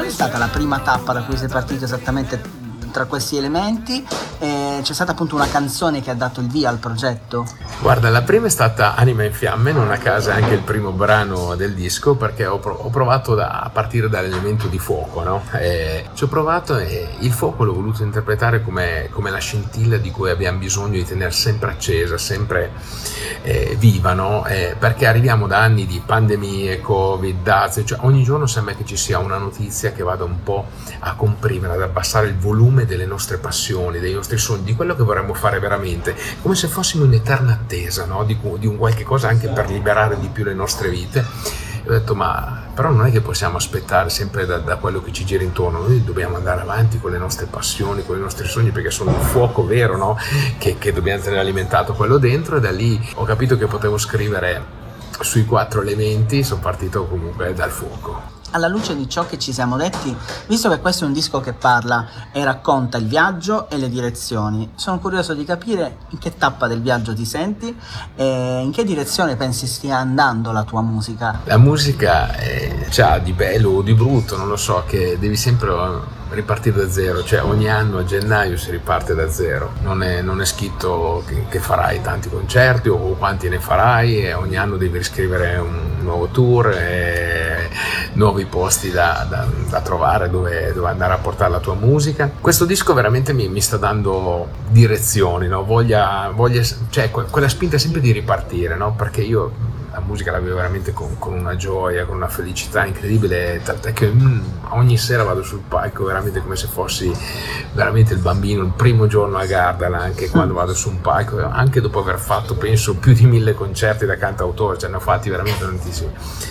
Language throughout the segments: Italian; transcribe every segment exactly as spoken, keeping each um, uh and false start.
è stata la prima tappa da cui sei partito esattamente tra questi elementi? Eh, c'è stata appunto una canzone che ha dato il via al progetto? Guarda, la prima è stata Anima in Fiamme, non a caso è anche il primo brano del disco, perché ho, prov- ho provato da, a partire dall'elemento di fuoco, no? Eh, ci ho provato e il fuoco l'ho voluto interpretare come, come la scintilla di cui abbiamo bisogno di tenere sempre accesa, sempre eh, viva, no? Eh, perché arriviamo da anni di pandemie, Covid, dazi, cioè ogni giorno sembra che ci sia una notizia che vada un po' a comprimere, ad abbassare il volume delle nostre passioni, dei nostri sogni, di quello che vorremmo fare veramente, come se fossimo in eterna attesa, no? di, di un qualche cosa anche per liberare di più le nostre vite. E ho detto, ma però non è che possiamo aspettare sempre da, da quello che ci gira intorno, noi dobbiamo andare avanti con le nostre passioni, con i nostri sogni, perché sono un fuoco vero, no? che, che dobbiamo tenere alimentato quello dentro. E da lì ho capito che potevo scrivere sui quattro elementi, sono partito comunque dal fuoco. Alla luce di ciò che ci siamo detti, visto che questo è un disco che parla e racconta il viaggio e le direzioni, sono curioso di capire in che tappa del viaggio ti senti e in che direzione pensi stia andando la tua musica. La musica eh, c'ha di bello o di brutto, non lo so, che devi sempre ripartire da zero, cioè ogni anno a gennaio si riparte da zero, non è, non è scritto che, che farai tanti concerti o quanti ne farai, e ogni anno devi riscrivere un nuovo tour e nuovi posti da, da, da trovare dove, dove andare a portare la tua musica. Questo disco veramente mi, mi sta dando direzioni, no? voglia, voglia, cioè quella spinta sempre di ripartire, no? Perché io la musica la vivo veramente con, con una gioia, con una felicità incredibile, tant'è che mm, ogni sera vado sul palco veramente come se fossi veramente il bambino, il primo giorno a Gardala, anche quando vado su un palco, anche dopo aver fatto penso più di mille concerti da cantautore, ce ne ho fatti veramente tantissimi.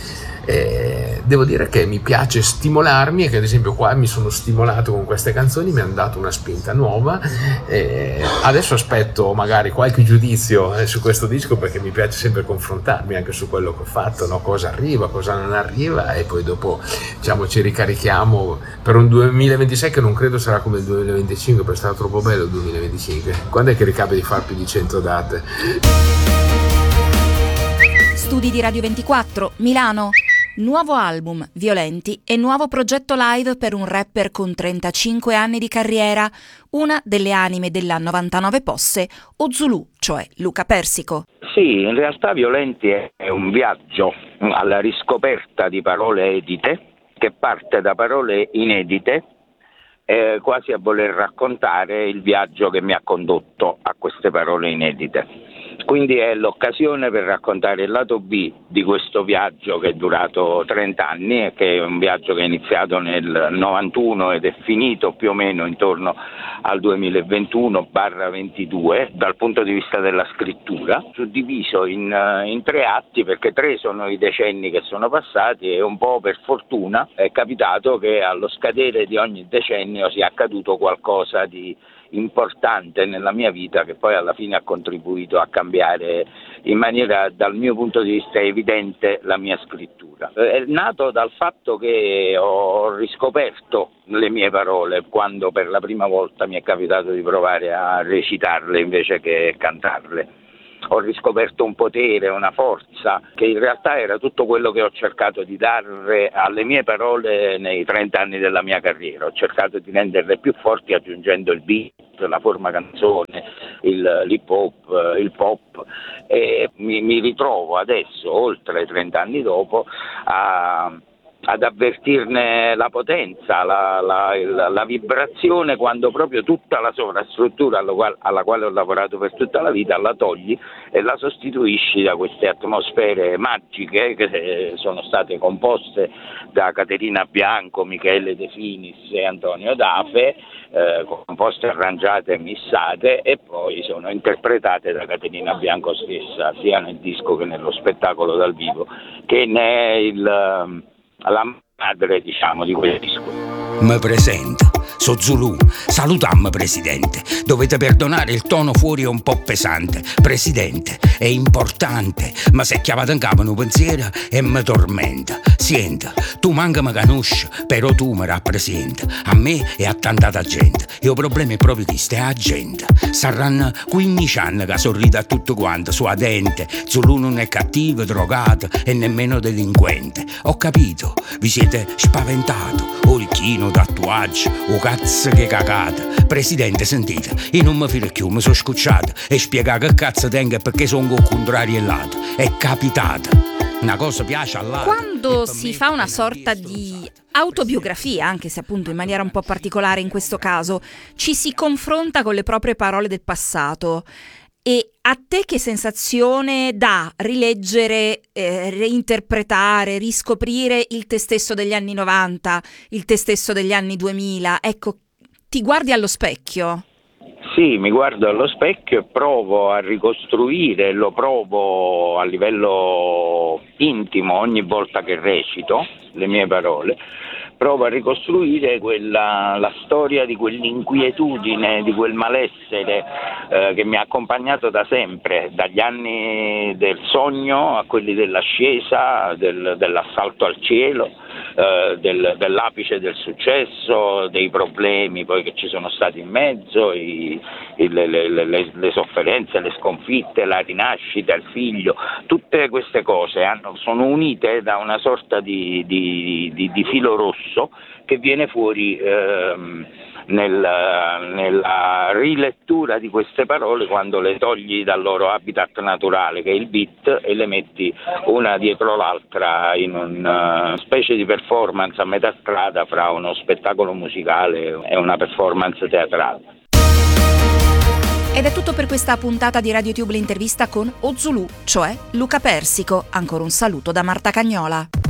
Eh, devo dire che mi piace stimolarmi e che ad esempio qua mi sono stimolato con queste canzoni, mi hanno dato una spinta nuova. Eh, adesso aspetto magari qualche giudizio eh, su questo disco, perché mi piace sempre confrontarmi anche su quello che ho fatto, no? Cosa arriva, cosa non arriva, e poi dopo diciamo ci ricarichiamo per un duemilaventisei che non credo sarà come il duemilaventicinque, perché è stato troppo bello il duemilaventicinque. Quando è che ricapita di far più di cento date? Studi di Radio ventiquattro, Milano. Nuovo album, Violenti, e nuovo progetto live per un rapper con trentacinque anni di carriera, una delle anime della novantanove Posse, o Zulu, cioè Luca Persico. Sì, in realtà Violenti è un viaggio alla riscoperta di parole edite, che parte da parole inedite, eh, quasi a voler raccontare il viaggio che mi ha condotto a queste parole inedite. Quindi è l'occasione per raccontare il lato B di questo viaggio che è durato trenta anni e che è un viaggio che è iniziato nel novantuno ed è finito più o meno intorno al duemilaventuno ventidue dal punto di vista della scrittura, suddiviso in, in tre atti, perché tre sono i decenni che sono passati e un po' per fortuna è capitato che allo scadere di ogni decennio sia accaduto qualcosa di importante nella mia vita, che poi alla fine ha contribuito a cambiare in maniera, dal mio punto di vista, evidente la mia scrittura. È nato dal fatto che ho riscoperto le mie parole quando per la prima volta mi è capitato di provare a recitarle invece che cantarle. Ho riscoperto un potere, una forza, che in realtà era tutto quello che ho cercato di dare alle mie parole nei trenta anni della mia carriera. Ho cercato di renderle più forti aggiungendo il beat, la forma canzone, il, l'hip hop, il pop, e mi, mi ritrovo adesso, oltre trenta anni dopo, a... ad avvertirne la potenza, la, la, la, la vibrazione, quando proprio tutta la sovrastruttura alla quale, alla quale ho lavorato per tutta la vita la togli e la sostituisci da queste atmosfere magiche che sono state composte da Caterina Bianco, Michele De Finis e Antonio Dafe, eh, composte, arrangiate e missate, e poi sono interpretate da Caterina Bianco stessa, sia nel disco che nello spettacolo dal vivo, che ne è il... la madre, diciamo, di quel disco. Mi presento, so Zulu, salutammi presidente, dovete perdonare il tono fuori è un po' pesante, presidente, è importante, ma se chiamate in capo un pensiero e mi tormenta, senta, tu manca mi conosci, però tu mi rappresenti, a me e a tanta gente, io problemi è proprio di ste gente, saranno quindici anni che sorride a tutto quanto, sua dente, Zulu non è cattivo, drogato e nemmeno delinquente, ho capito, vi siete spaventato, ora chi piercino, tatuaggi, o cazzo che cagata. Presidente, sentite, io non mi fido più, mi sono scocciato e spiega che cazzo tengo perché sono al contrario lato. È capitata. Una cosa piace all'altro. Quando si fa una sorta di autobiografia, anche se appunto in maniera un po' particolare in questo caso, ci si confronta con le proprie parole del passato. E a te che sensazione dà rileggere, eh, reinterpretare, riscoprire il te stesso degli anni novanta, il te stesso degli anni duemila? Ecco, ti guardi allo specchio? Sì, mi guardo allo specchio e provo a ricostruire, lo provo a livello intimo ogni volta che recito le mie parole. Provo a ricostruire quella, la storia di quell'inquietudine, di quel malessere eh, che mi ha accompagnato da sempre, dagli anni del sogno a quelli dell'ascesa, del, dell'assalto al cielo, eh, del, dell'apice del successo, dei problemi poi che ci sono stati in mezzo, i, i, le, le, le, le sofferenze, le sconfitte, la rinascita, il figlio. Tutte queste cose hanno, sono unite da una sorta di, di, di, di filo rosso che viene fuori ehm, nel, nella rilettura di queste parole quando le togli dal loro habitat naturale, che è il beat, e le metti una dietro l'altra in una specie di performance a metà strada fra uno spettacolo musicale e una performance teatrale. Ed è tutto per questa puntata di RadioTube l'intervista con Ozulù, cioè Luca Persico. Ancora un saluto da Marta Cagnola.